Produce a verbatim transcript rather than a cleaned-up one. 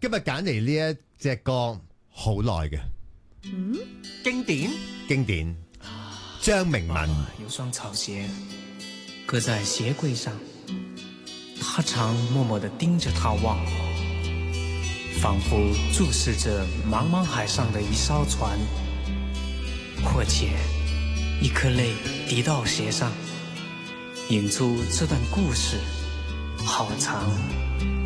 今日揀嚟呢一隻歌好耐嘅， 嗯，經典經典，張明文。 有雙草鞋擱在鞋櫃上，他常默默地盯着它望，仿佛注視着茫茫海上的一艘船，或且一顆淚滴到鞋上，引出這段故事好長